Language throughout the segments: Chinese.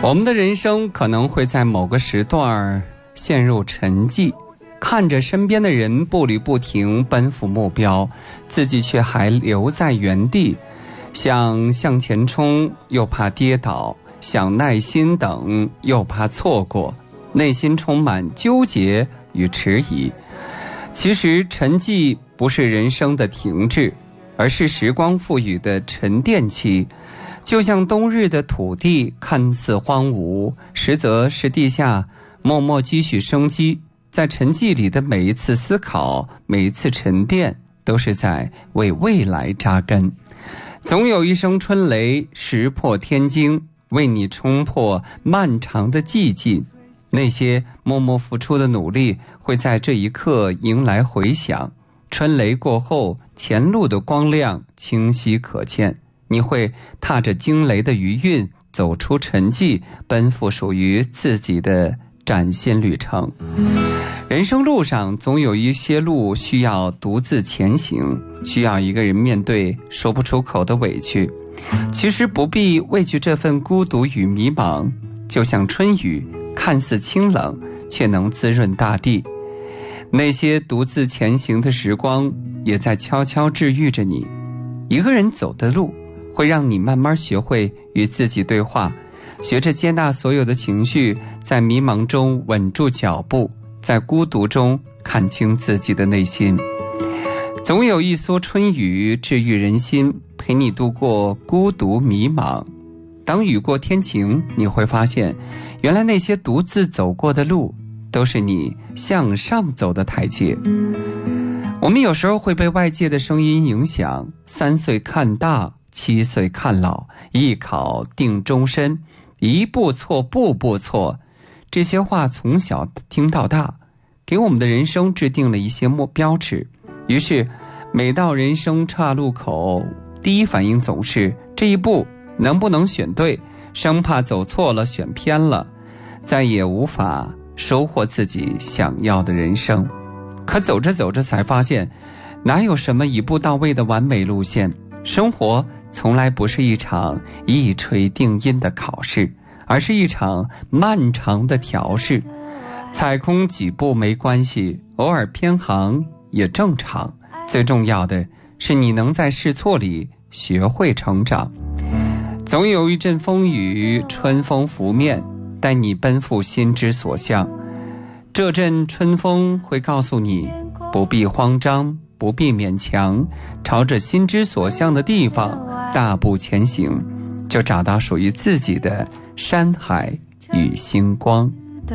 我们的人生可能会在某个时段陷入沉寂，看着身边的人步履不停奔赴目标，自己却还留在原地，想向前冲又怕跌倒，想耐心等又怕错过，内心充满纠结与迟疑。其实沉寂不是人生的停滞，而是时光赋予的沉淀期。就像冬日的土地看似荒芜，实则是地下默默积蓄生机。在沉寂里的每一次思考，每一次沉淀，都是在为未来扎根。总有一声春雷石破天惊，为你冲破漫长的寂静。那些默默付出的努力，会在这一刻迎来回响。春雷过后，前路的光亮清晰可见。你会踏着惊雷的余韵，走出沉寂，奔赴属于自己的崭新旅程。人生路上总有一些路需要独自前行，需要一个人面对说不出口的委屈。其实不必畏惧这份孤独与迷茫，就像春雨，看似清冷，却能滋润大地。那些独自前行的时光，也在悄悄治愈着你。一个人走的路，会让你慢慢学会与自己对话，学着接纳所有的情绪，在迷茫中稳住脚步，在孤独中看清自己的内心。总有一蓑春雨治愈人心，陪你度过孤独迷茫。当雨过天晴，你会发现，原来那些独自走过的路，都是你向上走的台阶。我们有时候会被外界的声音影响，3岁看大，7岁看老，艺考定终身，一步错步步错。这些话从小听到大，给我们的人生制定了一些标尺。于是每到人生岔路口，第一反应总是这一步能不能选对，生怕走错了选偏了，再也无法收获自己想要的人生。可走着走着才发现，哪有什么一步到位的完美路线。生活从来不是一场一锤定音的考试，而是一场漫长的调试。踩空几步没关系，偶尔偏航也正常。最重要的是你能在试错里学会成长。总有一阵风雨，春风拂面，带你奔赴心之所向。这阵春风会告诉你，不必慌张，不必勉强，朝着心之所向的地方大步前行，就找到属于自己的山海与星光。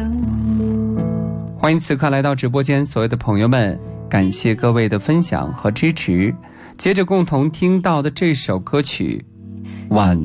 欢迎此刻来到直播间所有的朋友们，感谢各位的分享和支持。接着共同听到的这首歌曲《晚